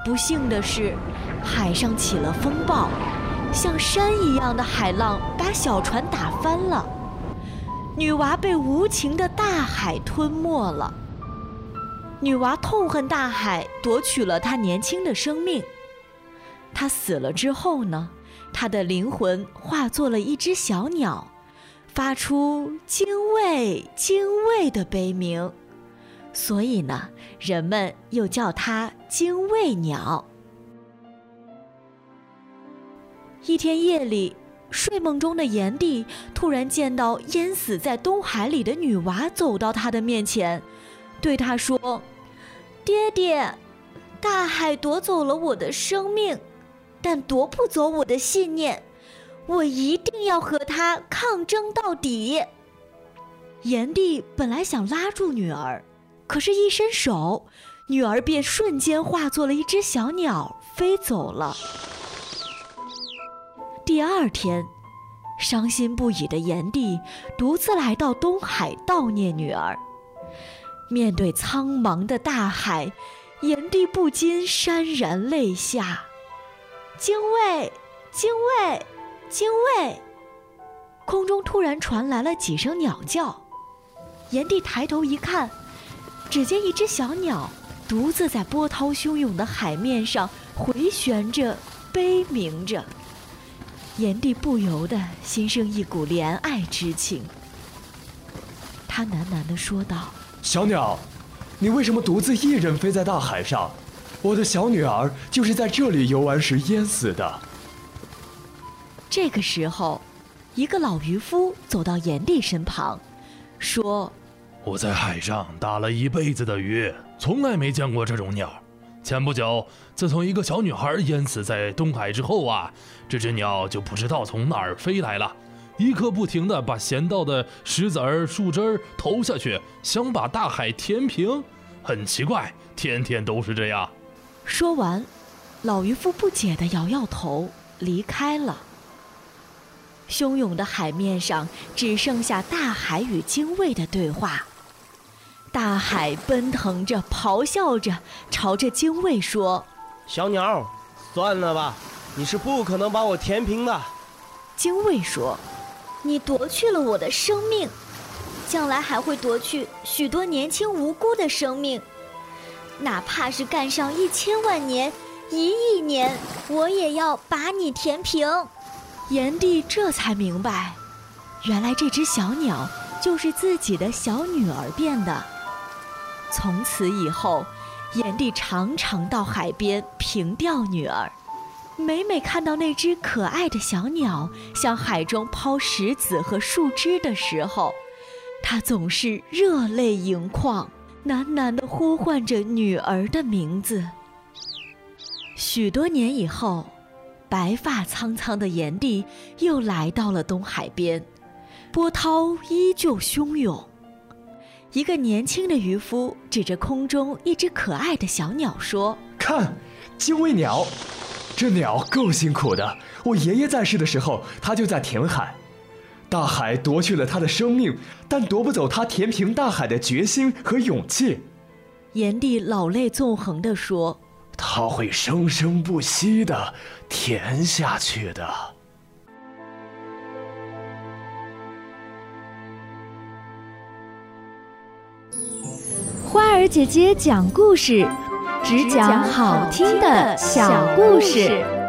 不幸的是，海上起了风暴，像山一样的海浪把小船打翻了，女娃被无情的大海吞没了。女娃痛恨大海夺取了她年轻的生命。她死了之后呢，她的灵魂化作了一只小鸟，发出精卫精卫的悲鸣，所以呢，人们又叫它精卫鸟。一天夜里，睡梦中的炎帝突然见到淹死在东海里的女娃走到他的面前，对他说：爹爹，大海夺走了我的生命，但夺不走我的信念，我一定要和他抗争到底。炎帝本来想拉住女儿，可是一伸手，女儿便瞬间化作了一只小鸟飞走了。第二天，伤心不已的炎帝独自来到东海悼念女儿。面对苍茫的大海，炎帝不禁潸然泪下。精卫，精卫，精卫！空中突然传来了几声鸟叫。炎帝抬头一看，只见一只小鸟独自在波涛汹涌的海面上回旋着，悲鸣着。炎帝不由得心生一股怜爱之情。他喃喃地说道： 小鸟，你为什么独自一人飞在大海上？我的小女儿就是在这里游玩时淹死的。 这个时候，一个老渔夫走到炎帝身旁，说： 我在海上打了一辈子的鱼，从来没见过这种鸟。前不久，自从一个小女孩淹死在东海之后啊，这只鸟就不知道从哪儿飞来了，一刻不停地把咸到的石子儿、树枝投下去，想把大海填平。很奇怪，天天都是这样。 说完，老渔夫不解地摇摇头，离开了。汹涌的海面上只剩下大海与精卫的对话。大海奔腾着，咆哮着，朝着精卫说： 小鸟，算了吧，你是不可能把我填平的。 精卫说：你夺去了我的生命，将来还会夺去许多年轻无辜的生命，哪怕是干上1000万年、1亿年，我也要把你填平。炎帝这才明白，原来这只小鸟就是自己的小女儿变的。从此以后，炎帝常常到海边凭吊女儿，每每看到那只可爱的小鸟向海中抛石子和树枝的时候，他总是热泪盈眶，喃喃地呼唤着女儿的名字。许多年以后，白发苍苍的炎帝又来到了东海边，波涛依旧汹涌。一个年轻的渔夫指着空中一只可爱的小鸟说： 看，精卫鸟，这鸟够辛苦的，我爷爷在世的时候，他就在填海。大海夺去了他的生命，但夺不走他填平大海的决心和勇气。 炎帝老泪纵横地说： 他会生生不息地填下去的。 花儿姐姐讲故事，只讲好听的小故事。